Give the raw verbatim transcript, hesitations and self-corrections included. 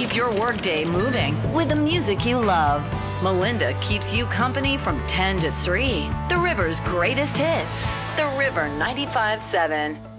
keep your workday moving with the music you love. Melinda keeps you company from ten to three. The River's greatest hits. The River ninety-five point seven.